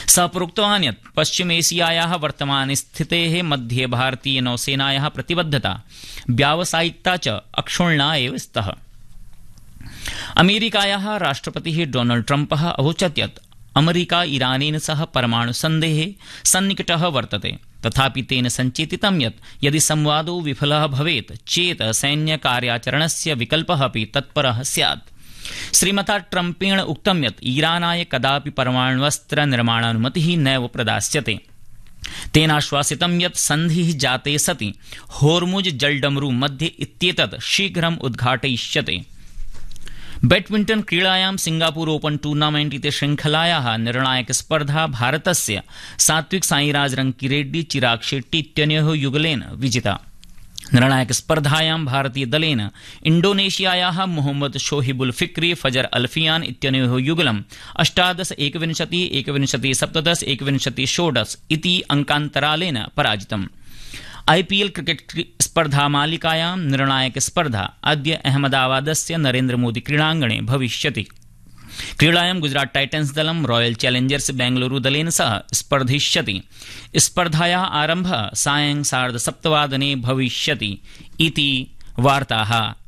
सः प्रोक्तवान् यत् पश्चिमेशियायाः वर्तमानस्थितेः मध्ये भारतीय नौसेनायाः प्रतिबद्धता व्यावसायिकता च अक्षुण्णा एव स्तः। अमेरिकायाः राष्ट्रपतिः डोनाल्ड ट्रम्पः अवोचत् यत् अमेरिका ईरानेन सह परमाणुसन्धेः सन्निकटः वर्तते, तथापि तेन सञ्चेतितं यत् यदि संवादो विफलः भवेत् चेत् सैन्यकार्याचरणस्य विकल्पः अपि तत्परः स्यात्। श्रीमता ट्रम्पेण उक्तं यत् ईरानाय कदापि परमाण्वस्त्र निर्माणानुमतिः नैव प्रदास्यते। तेनाश्वासितं यत् सन्धिः जाते सति होर्मुज जलडमरू मध्ये इत्येतत् शीघ्रम् उद्घाटयिष्यते। बैडमिण्टन क्रीडायां सिंगापुर ओपन टूर्नामेण्ट् इति श्रृङ्खलायाः निर्णायकस्पर्धा भारतस्य सात्विक साईराज रङ्किरेड्डी चिराग शेट्टी इत्यनयोः युगलेन विजिता। निर्णायकस्पर्धायां भारतीयदलेन इण्डोनेशियायाः मोहम्मद शोहिबुल फिक्री फजर अल्फियान इत्यनयोः युगलम् 18-21, 21-17, 21-16 इति अङ्कान्तरालेन पराजितम्। आईपीएल क्रिकेट स्पर्धामालिकायां निर्णायकस्पर्धा अद्य अहमदाबादस्य नरेन्द्रमोदी क्रीडाङ्गणे भविष्यति। क्रीडायां गुजरात टाइटन्स दलं रॉयल चैलेंजर्स बेंगलुरू दलेन सह स्पर्धिष्यति। स्पर्धायाः आरम्भः सायं 7:30 भविष्यति इति वार्ताः